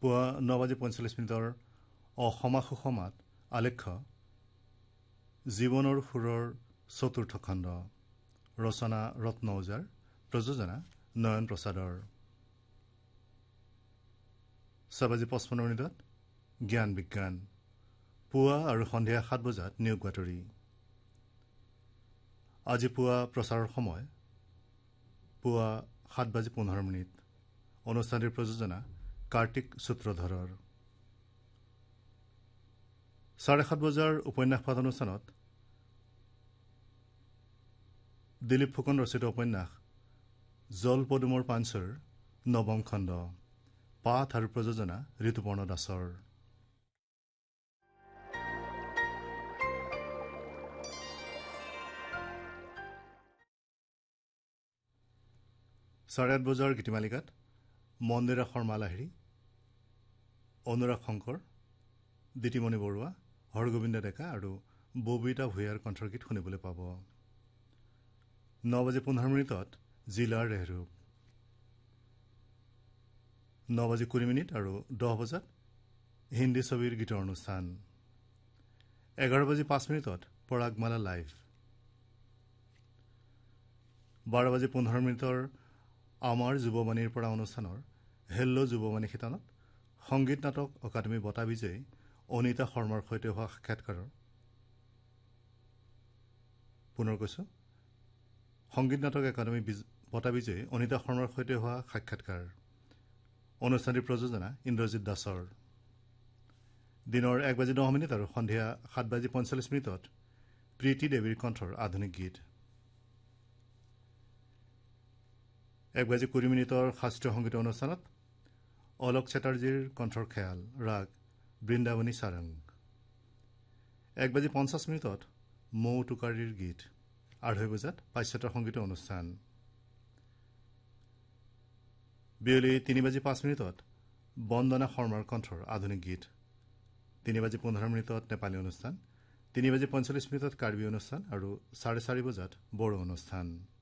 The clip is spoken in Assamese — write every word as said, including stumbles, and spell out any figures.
পুৱা ন বাজি পঞ্চল্লিছ মিনিটৰ অসমা সুষমাত আলেখ্য জীৱনৰ সুৰৰ চতুৰ্থ খণ্ড ৰচনা ৰত্ন ওজাৰ প্ৰযোজনা নয়ন প্ৰসাদৰ ছয় বাজি পঁচপন্ন মিনিটত জ্ঞান বিজ্ঞান পুৱা আৰু সন্ধিয়া সাত বজাত নিয়োগ বাতৰি আজি পুৱা প্ৰচাৰৰ সময় পুৱা সাত বাজি পোন্ধৰ মিনিট অনুষ্ঠানটিৰ প্ৰযোজনা কাৰ্তিক সূত্ৰধৰৰ চাৰে সাত বজাৰ উপন্যাস পাঠ অনুষ্ঠানত দিলীপ ফুকন ৰচিত উপন্যাস জল পদুমৰ পাঞ্চৰ নৱম খণ্ড পাঠ আৰু প্ৰযোজনা ঋতুপৰ্ণ দাসৰ চাৰে আঠ বজাৰ গীতিমালিকাত মন্দিৰা শৰ্মা লাহিৰী অনুৰাগ শংকৰ দিতিমণি বৰুৱা হৰগোবিন্দ ডেকা আৰু ববিতা ভূঞাৰ কণ্ঠগীত শুনিবলৈ পাব ন বাজি পোন্ধৰ মিনিটত জিলাৰ ৰেহৰূপ ন বাজি কুৰি মিনিট আৰু দহ বজাত হিন্দী ছবিৰ গীতৰ অনুষ্ঠান এঘাৰ বাজি পাঁচ মিনিটত পৰাগমালা লাইভ বাৰ বাজি পোন্ধৰ মিনিটৰ আমাৰ যুৱবাণীৰ পৰা অনুষ্ঠানৰ হেল্ল' যুৱবাণী শিতানত সংগীত নাটক অকাডেমী বঁটা বিজয়ী অনিতা শৰ্মাৰ সৈতে হোৱা সাক্ষাৎকাৰৰ পুনৰ কৈছোঁ সংগীত নাটক একাডেমী বঁটা বিজয়ী অনিতা শৰ্মাৰ সৈতে হোৱা সাক্ষাৎকাৰ অনুষ্ঠানটিৰ প্ৰযোজনা ইন্দ্ৰজিৎ দাসৰ দিনৰ এক বাজি দহ মিনিট আৰু সন্ধিয়া সাত বাজি পঞ্চল্লিছ মিনিটত প্ৰীতি দেৱীৰ কণ্ঠৰ আধুনিক গীত এক বাজি কুৰি মিনিটৰ শাস্ত্ৰীয় সংগীত অনুষ্ঠানত অলোক চেটাৰ্জীৰ কণ্ঠৰ খেয়াল ৰাগ বৃন্দাবনী সাৰং এক বাজি পঞ্চাছ মিনিটত মৌ টোকাৰীৰ গীত আঢ়ৈ বজাত পাশ্চাত্য সংগীত অনুষ্ঠান বিয়লি তিনি বাজি পাঁচ মিনিটত বন্দনা শৰ্মাৰ কণ্ঠৰ আধুনিক গীত তিনি বাজি পোন্ধৰ মিনিটত নেপালী অনুষ্ঠান তিনি বাজি পঞ্চল্লিছ মিনিটত কাৰ্বি অনুষ্ঠান আৰু চাৰে চাৰি বজাত বড়ো অনুষ্ঠান